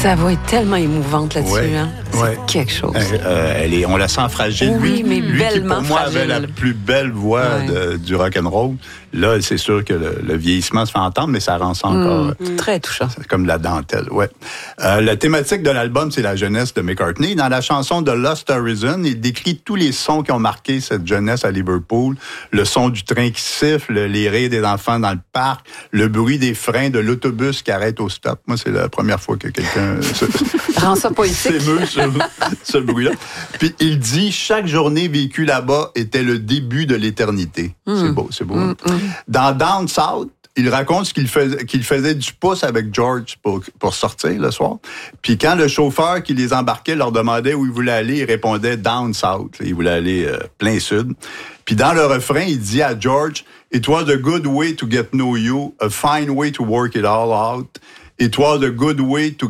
Sa voix est tellement émouvante là-dessus. Ouais, hein? ouais. C'est quelque chose. On la sent fragile. Oui, mais lui bellement qui, pour moi, fragile. avait la plus belle voix du rock'n'roll. Là, c'est sûr que le vieillissement se fait entendre, mais ça rend ça encore... très touchant. C'est comme de la dentelle, ouais. La thématique de l'album, c'est la jeunesse de McCartney. Dans la chanson de Lost Horizon, il décrit tous les sons qui ont marqué cette jeunesse à Liverpool. Le son du train qui siffle, les rires des enfants dans le parc, le bruit des freins de l'autobus qui arrête au stop. Moi, c'est la première fois que quelqu'un rend ça poétique. s'émeut sur ce bruit-là. Puis il dit, chaque journée vécue là-bas était le début de l'éternité. C'est beau, c'est beau. Dans Down South, il raconte qu'il faisait du pouce avec George pour sortir le soir. Puis quand le chauffeur qui les embarquait leur demandait où ils voulaient aller, il répondait Down South. Il voulait aller plein sud. Puis dans le refrain, il dit à George, It was a good way to get to know you, a fine way to work it all out. It was a good way to